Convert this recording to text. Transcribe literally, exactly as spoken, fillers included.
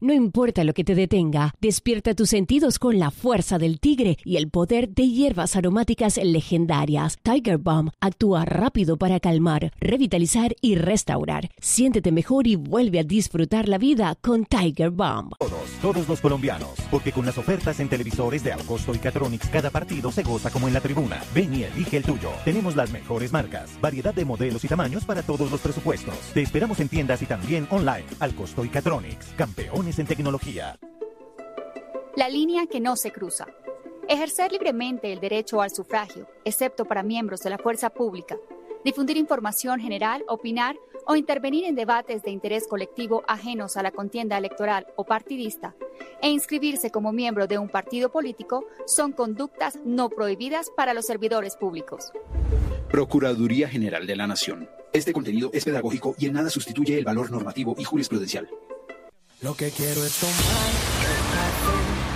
No importa lo que te detenga, despierta tus sentidos con la fuerza del tigre y el poder de hierbas aromáticas legendarias. Tiger Balm actúa rápido para calmar, revitalizar y restaurar. Siéntete mejor y vuelve a disfrutar la vida con Tiger Balm. Todos, todos los colombianos, porque con las ofertas en televisores de Alcosto y Catronics, cada partido se goza como en la tribuna. Ven y elige el tuyo. Tenemos las mejores marcas, variedad de modelos y tamaños para todos los presupuestos. Te esperamos en tiendas y también online. Alcosto y Catronics, campeones en tecnología. La línea que no se cruza. Ejercer libremente el derecho al sufragio, excepto para miembros de la fuerza pública. Difundir información general, opinar o intervenir en debates de interés colectivo ajenos a la contienda electoral o partidista, e inscribirse como miembro de un partido político son conductas no prohibidas para los servidores públicos. Procuraduría General de la Nación. Este contenido es pedagógico y en nada sustituye el valor normativo y jurisprudencial. Lo que quiero es tomar.